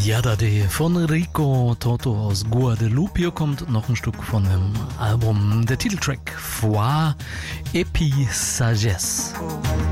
Ja, da die von Rico Toto aus Guadeloupe. Hier kommt noch ein Stück von dem Album, der Titeltrack Foi et puis Sagesse.